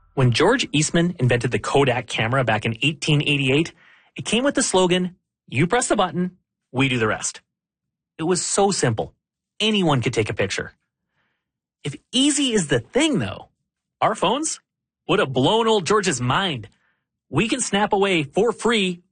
When George Eastman invented the Kodak camera back in 1888, it came with the slogan, "You press the button, we do the rest." It was so simple. Anyone could take a picture. If easy is the thing, though, our phones would have blown old George's mind. We can snap away for free